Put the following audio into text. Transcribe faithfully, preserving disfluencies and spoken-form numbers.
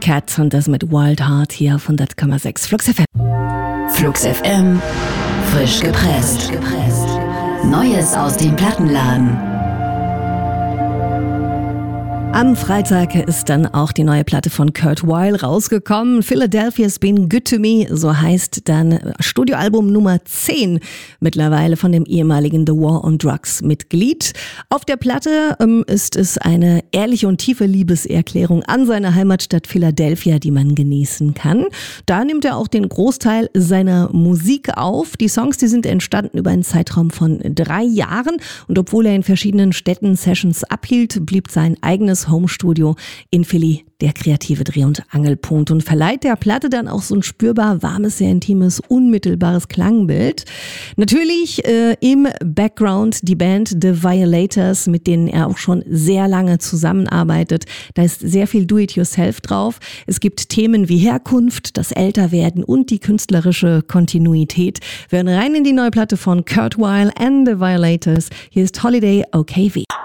Cat und das mit Wild Heart hier auf hundert Komma sechs Flux F M. Flux F M, frisch gepresst. Neues aus dem Plattenladen. Am Freitag ist dann auch die neue Platte von Kurt Weill rausgekommen. Philadelphia's Been Good to Me, so heißt dann Studioalbum Nummer zehn mittlerweile von dem ehemaligen The War on Drugs Mitglied. Auf der Platte ähm, ist es eine ehrliche und tiefe Liebeserklärung an seine Heimatstadt Philadelphia, die man genießen kann. Da nimmt er auch den Großteil seiner Musik auf. Die Songs, die sind entstanden über einen Zeitraum von drei Jahren und obwohl er in verschiedenen Städten Sessions abhielt, blieb sein eigenes Homestudio in Philly der kreative Dreh- und Angelpunkt und verleiht der Platte dann auch so ein spürbar warmes, sehr intimes, unmittelbares Klangbild. Natürlich äh, im Background die Band The Violators, mit denen er auch schon sehr lange zusammenarbeitet. Da ist sehr viel Do-it-yourself drauf. Es gibt Themen wie Herkunft, das Älterwerden und die künstlerische Kontinuität. Wir hören rein in die neue Platte von Kurt Weill and The Violators. Hier ist Holiday O K V.